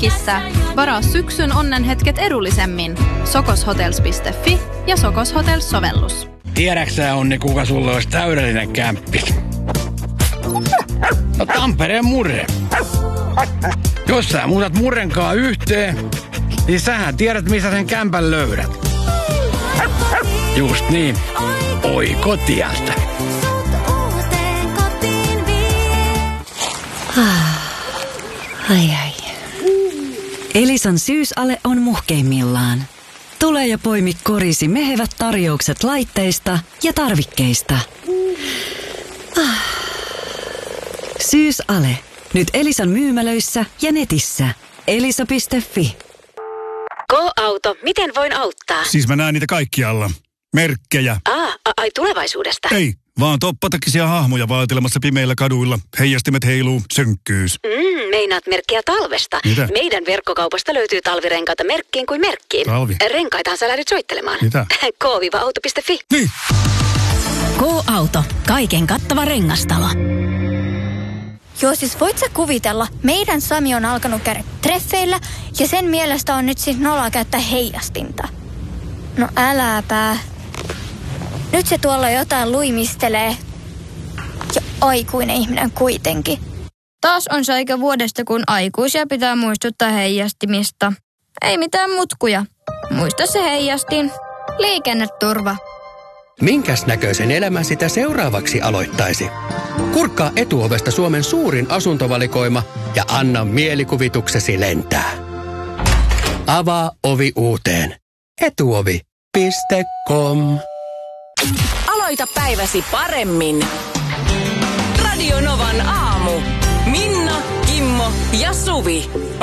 butiikissa. Varaa syksyn onnenhetket edullisemmin. Sokoshotels.fi ja Sokos Hotels-sovellus. Tiedäksä, Onni, kuka sulle olisi täydellinen kämppis? No Tampereen Murre. Jos sä muutat Murrenkaan yhteen, niin sähän tiedät, missä sen kämpän löydät. Just niin. Oikotieltä. Ai. Elisan syysale on muhkeimmillaan. Tule ja poimi korisi mehevät tarjoukset laitteista ja tarvikkeista. Syysale. Nyt Elisan myymälöissä ja netissä. Elisa.fi. Go-auto, miten voin auttaa? Siis mä näen niitä kaikkialla. Merkkejä. Ai tulevaisuudesta? Ei, vaan toppatakisia hahmoja vaatelemassa pimeillä kaduilla. Heijastimet heiluu, synkkyys. Meinaat merkkiä talvesta. Mitä? Meidän verkkokaupasta löytyy talvirenkaita merkkiin kuin merkkiin. Talvi? Renkaitahan sä lähdyt soittelemaan. Mitä? K-auto.fi. Niin. K-auto. Kaiken kattava rengastalo. Joo, siis voit sä kuvitella, meidän Sami on alkanut käydä treffeillä ja sen mielestä on nyt siis noloa käyttää heijastinta. No äläpä. Nyt se tuolla jotain luimistelee. Ja aikuinen ihminen kuitenkin. Taas on se aika vuodesta, kun aikuisia pitää muistuttaa heijastimista. Ei mitään mutkuja. Muista se heijastin. Liikenneturva. Minkäs näköisen elämän sitä seuraavaksi aloittaisi? Kurkkaa Etuovesta Suomen suurin asuntovalikoima ja anna mielikuvituksesi lentää. Avaa ovi uuteen. Etuovi.com. Aloita päiväsi paremmin. Radio Novan aamu. Minna, Kimmo ja Suvi.